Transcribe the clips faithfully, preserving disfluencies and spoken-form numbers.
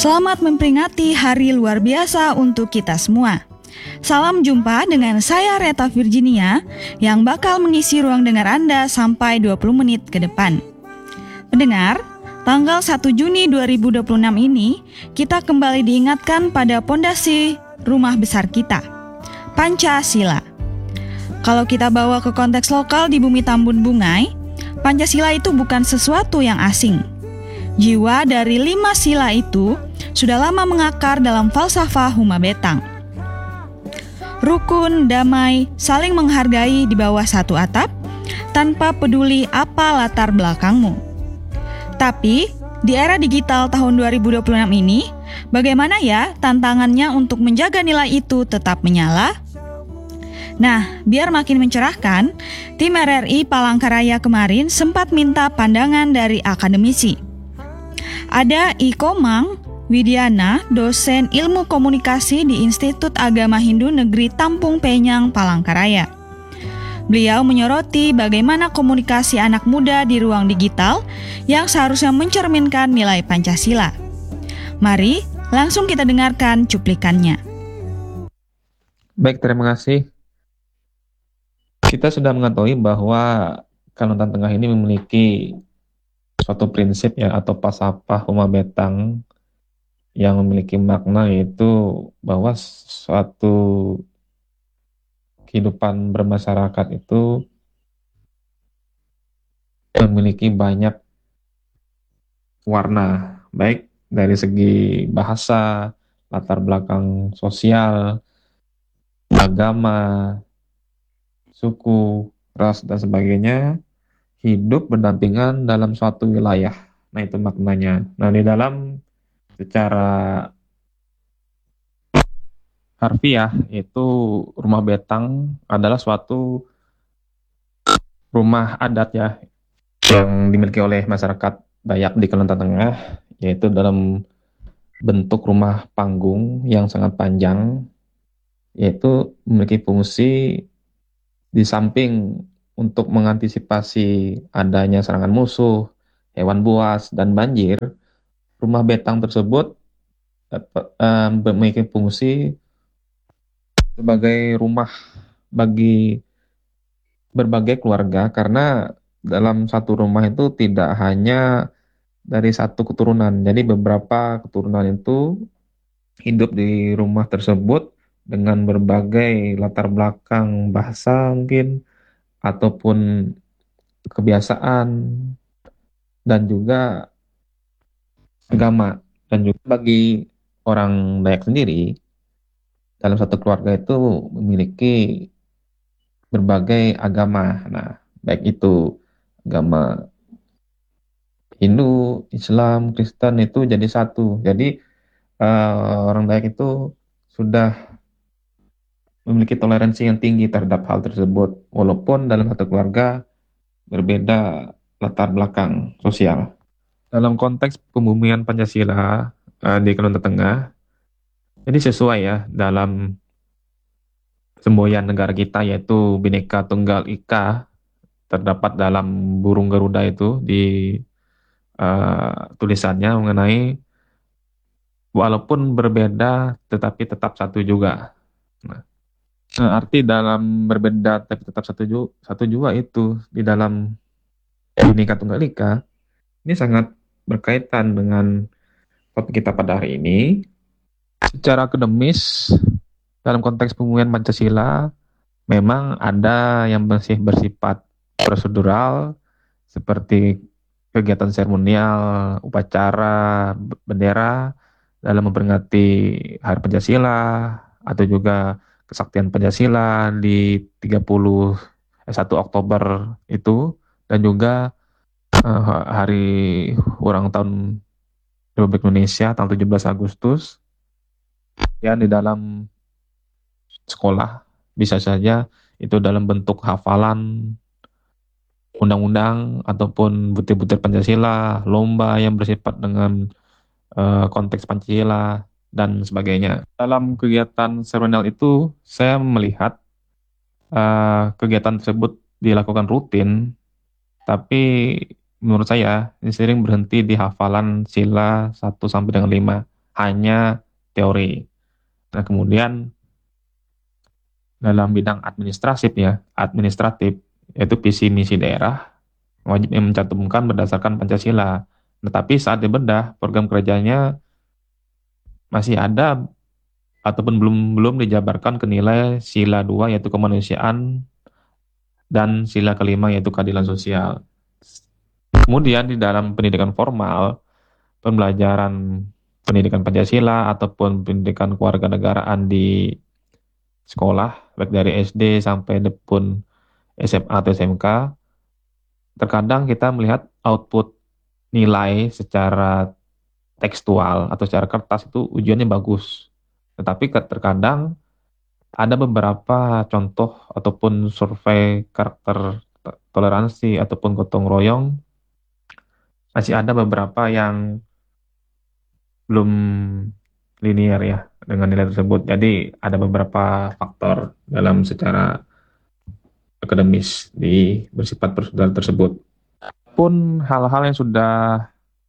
Selamat memperingati hari luar biasa untuk kita semua. Salam jumpa dengan saya Reta Virginia yang bakal mengisi ruang dengar Anda sampai dua puluh menit ke depan. Pendengar, tanggal satu Juni dua ribu dua puluh enam ini kita kembali diingatkan pada pondasi rumah besar kita, Pancasila. Kalau kita bawa ke konteks lokal di bumi Tambun Bungai, Pancasila itu bukan sesuatu yang asing. Jiwa dari lima sila itu sudah lama mengakar dalam falsafah Huma Betang. Rukun, damai, saling menghargai di bawah satu atap, tanpa peduli apa latar belakangmu. Tapi, di era digital tahun dua ribu dua puluh enam ini, bagaimana ya tantangannya untuk menjaga nilai itu tetap menyala? Nah, biar makin mencerahkan, tim R R I Palangkaraya kemarin sempat minta pandangan dari akademisi. Ada I Komang Widiana, dosen ilmu komunikasi di Institut Agama Hindu Negeri Tampung Penyang, Palangkaraya. Beliau menyoroti bagaimana komunikasi anak muda di ruang digital yang seharusnya mencerminkan nilai Pancasila. Mari langsung kita dengarkan cuplikannya. Baik, terima kasih. Kita sudah mengetahui bahwa Kalimantan Tengah ini memiliki suatu prinsip ya atau falsafah Huma Betang yang memiliki makna, yaitu bahwa suatu kehidupan bermasyarakat itu memiliki banyak warna, baik dari segi bahasa, latar belakang sosial, agama, suku, ras, dan sebagainya, hidup berdampingan dalam suatu wilayah. Nah, itu maknanya. Nah, di dalam secara harfiah, itu rumah betang adalah suatu rumah adat ya, yang dimiliki oleh masyarakat Dayak di Kalimantan Tengah, yaitu dalam bentuk rumah panggung yang sangat panjang, yaitu memiliki fungsi di samping untuk mengantisipasi adanya serangan musuh, hewan buas, dan banjir. Rumah betang tersebut uh, memiliki fungsi sebagai rumah bagi berbagai keluarga, karena dalam satu rumah itu tidak hanya dari satu keturunan, jadi beberapa keturunan itu hidup di rumah tersebut dengan berbagai latar belakang bahasa mungkin, ataupun kebiasaan, dan juga agama. Dan juga bagi orang Dayak sendiri, dalam satu keluarga itu memiliki berbagai agama. Nah, baik itu agama Hindu, Islam, Kristen, itu jadi satu. Jadi uh, orang Dayak itu sudah memiliki toleransi yang tinggi terhadap hal tersebut, walaupun dalam satu keluarga berbeda latar belakang sosial. Dalam konteks pembumian Pancasila uh, di Kalimantan Tengah, jadi sesuai ya dalam semboyan negara kita, yaitu Bhinneka Tunggal Ika, terdapat dalam burung Garuda itu di uh, tulisannya mengenai walaupun berbeda tetapi tetap satu juga. Nah, arti dalam berbeda tapi tetap satu juga, satu juga itu di dalam Bhinneka Tunggal Ika ini sangat berkaitan dengan topik kita pada hari ini. Secara akademis, dalam konteks pembumian Pancasila, memang ada yang masih bersifat prosedural, seperti kegiatan seremonial, upacara, bendera dalam memperingati Hari Pancasila, atau juga kesaktian Pancasila di tiga puluh satu Oktober itu, dan juga uh, hari ulang tahun Republik Indonesia tanggal tujuh belas Agustus. Ya, di dalam sekolah bisa saja itu dalam bentuk hafalan undang-undang ataupun butir-butir Pancasila, lomba yang bersifat dengan uh, konteks Pancasila, dan sebagainya. Dalam kegiatan seremonial itu, saya melihat uh, kegiatan tersebut dilakukan rutin, tapi menurut saya ini sering berhenti di hafalan sila satu sampai dengan lima. hanya teori. Nah, kemudian dalam bidang administratif ya, administratif yaitu visi misi daerah wajib mencantumkan berdasarkan Pancasila. Tetapi saat dibedah program kerjanya masih ada ataupun belum belum dijabarkan ke nilai sila dua yaitu kemanusiaan dan sila kelima yaitu keadilan sosial. Kemudian di dalam pendidikan formal, pembelajaran pendidikan Pancasila ataupun pendidikan kewarganegaraan di sekolah, baik dari S D sampai pun S M A atau S M K, terkadang kita melihat output nilai secara tekstual atau secara kertas itu ujiannya bagus. Tetapi ke- terkadang ada beberapa contoh ataupun survei karakter to- toleransi ataupun gotong royong, masih ada beberapa yang belum linear ya dengan nilai tersebut. Jadi ada beberapa faktor dalam secara akademis di bersifat prosedural tersebut. Pun hal-hal yang sudah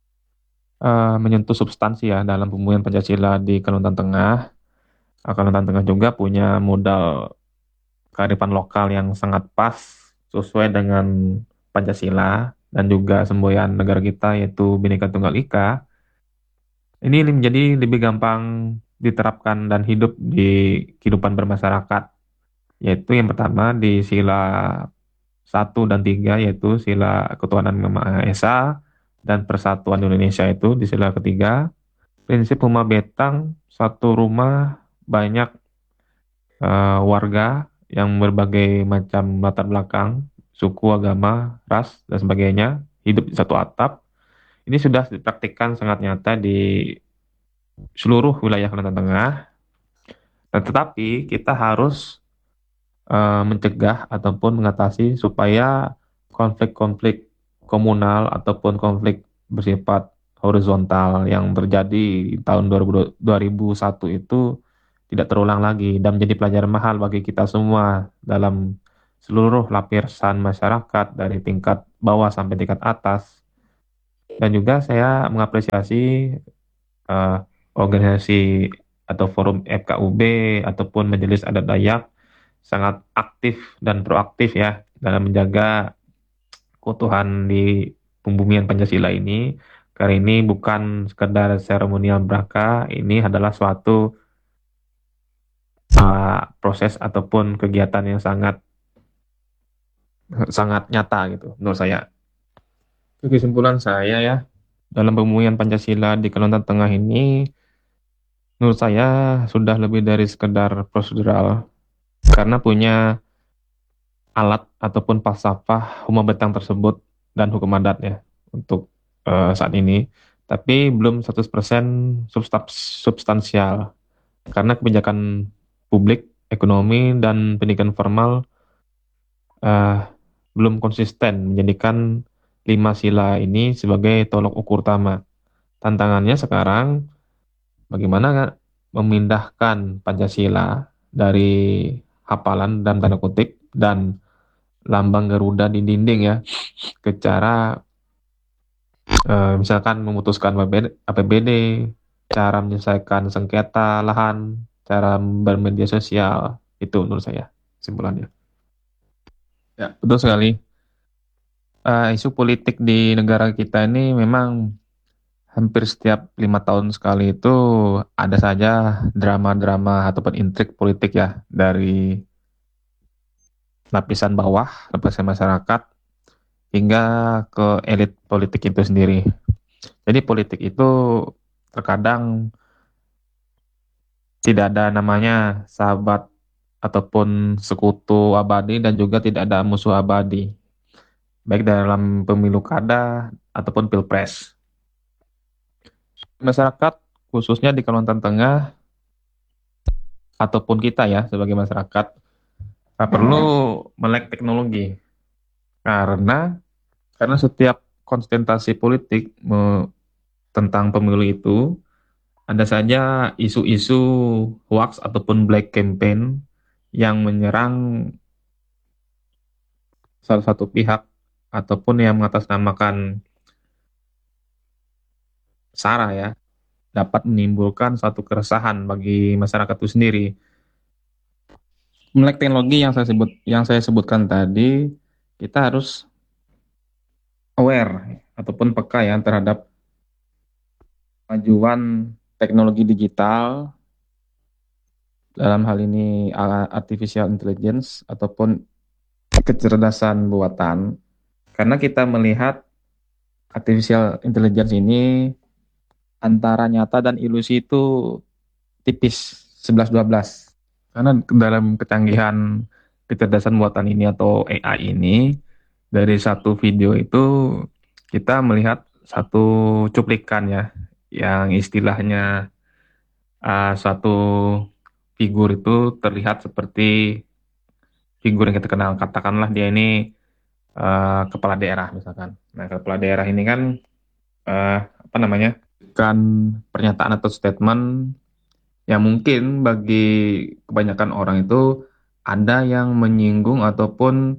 eh, menyentuh substansi ya dalam pembumian Pancasila di Kalimantan Tengah. Eh, Kalimantan Tengah juga punya modal kearifan lokal yang sangat pas sesuai dengan Pancasila dan juga semboyan negara kita yaitu Bhinneka Tunggal Ika. Ini menjadi lebih gampang diterapkan dan hidup di kehidupan bermasyarakat, yaitu yang pertama di sila satu dan tiga yaitu sila ketuhanan Yang Maha Esa dan persatuan Indonesia itu di sila ketiga. Prinsip rumah betang, satu rumah banyak eh, warga yang berbagai macam latar belakang, suku, agama, ras, dan sebagainya, hidup di satu atap. Ini sudah dipraktikkan sangat nyata di seluruh wilayah Kalimantan Tengah. Dan tetapi kita harus eh, mencegah ataupun mengatasi supaya konflik-konflik komunal ataupun konflik bersifat horizontal yang terjadi di tahun dua ribu dua ribu satu itu tidak terulang lagi dan menjadi pelajaran mahal bagi kita semua dalam seluruh lapisan masyarakat dari tingkat bawah sampai tingkat atas. Dan juga saya mengapresiasi eh, organisasi atau forum F K U B ataupun Majelis Adat Dayak sangat aktif dan proaktif ya dalam menjaga keutuhan di pembumian Pancasila ini. Karena ini bukan sekedar seremonial belaka, ini adalah suatu uh, proses ataupun kegiatan yang sangat sangat nyata gitu menurut saya. Itu kesimpulan saya ya dalam pembumian Pancasila di Kalimantan Tengah ini menurut saya sudah lebih dari sekedar prosedural karena punya alat ataupun falsafah Huma Betang tersebut dan hukum adatnya untuk eh, saat ini, tapi belum seratus persen substab- substansial karena kebijakan publik, ekonomi, dan pendidikan formal eh, belum konsisten menjadikan lima sila ini sebagai tolok ukur utama. Tantangannya sekarang bagaimana memindahkan Pancasila dari hafalan dalam tanda kutip dan lambang Garuda di dinding ya ke cara eh, misalkan memutuskan A P B D, cara menyelesaikan sengketa lahan, cara bermedia sosial itu menurut saya simpulannya. Ya, betul sekali. Eh, isu politik di negara kita ini memang hampir setiap lima tahun sekali itu ada saja drama-drama ataupun intrik politik ya dari lapisan bawah, lapisan masyarakat hingga ke elit politik itu sendiri. Jadi politik itu terkadang tidak ada namanya sahabat ataupun sekutu abadi dan juga tidak ada musuh abadi, baik dalam pemilu kada ataupun pilpres. Masyarakat khususnya di Kalimantan Tengah ataupun kita ya sebagai masyarakat tak perlu melek teknologi karena karena setiap konsentrasi politik me- tentang pemilu itu ada saja isu-isu hoax ataupun black campaign yang menyerang salah satu pihak ataupun yang mengatasnamakan SARA ya. dapat menimbulkan suatu keresahan bagi masyarakat itu sendiri. Melek teknologi yang saya sebut yang saya sebutkan tadi, kita harus aware ataupun peka ya terhadap kemajuan teknologi digital, dalam hal ini uh, artificial intelligence ataupun kecerdasan buatan. Karena kita melihat artificial intelligence ini antara nyata dan ilusi itu tipis sebelas dua belas. Karena dalam kecanggihan kecerdasan buatan ini atau A I ini, dari satu video itu kita melihat satu cuplikan ya, yang istilahnya uh, suatu figur itu terlihat seperti figur yang kita kenal. Katakanlah dia ini uh, kepala daerah misalkan. Nah, kepala daerah ini kan uh, apa namanya? Kan pernyataan atau statement yang mungkin bagi kebanyakan orang itu ada yang menyinggung ataupun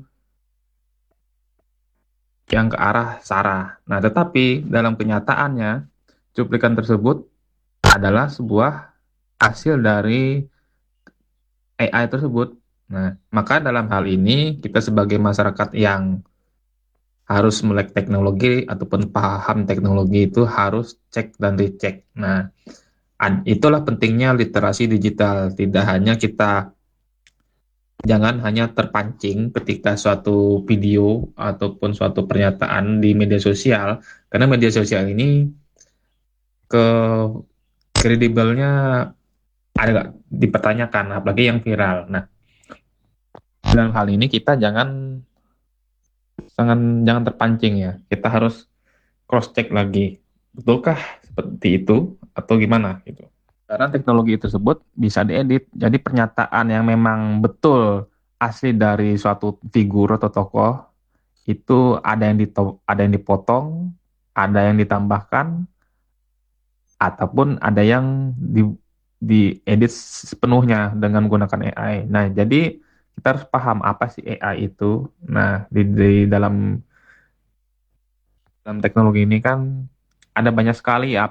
yang ke arah sara. Nah, tetapi dalam kenyataannya cuplikan tersebut adalah sebuah hasil dari A I tersebut. Nah, maka dalam hal ini kita sebagai masyarakat yang harus melek teknologi ataupun paham teknologi itu harus cek dan dicek. Nah, itulah pentingnya literasi digital. Tidak hanya kita jangan hanya terpancing ketika suatu video ataupun suatu pernyataan di media sosial, karena media sosial ini ke kredibelnya agak dipertanyakan, apalagi yang viral. Nah, dalam hal ini kita jangan jangan jangan terpancing ya. Kita harus cross check lagi. Betulkah seperti itu atau gimana gitu. Karena teknologi tersebut bisa diedit. Jadi pernyataan yang memang betul asli dari suatu figur atau tokoh itu ada yang dito- ada yang dipotong, ada yang ditambahkan, ataupun ada yang di diedit sepenuhnya dengan menggunakan A I. Nah, jadi kita harus paham apa sih A I itu. Nah, di, di dalam dalam teknologi ini kan ada banyak sekali ya